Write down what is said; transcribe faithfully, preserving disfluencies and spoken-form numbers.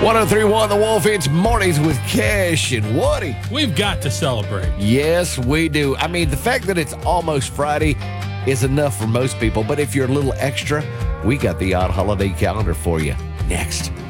one oh three point one The Wolf, it's Mornings with Cash and Woody. We've got to celebrate. Yes, we do. I mean, the fact that it's almost Friday is enough for most people, but if you're a little extra, we got the odd holiday calendar for you next.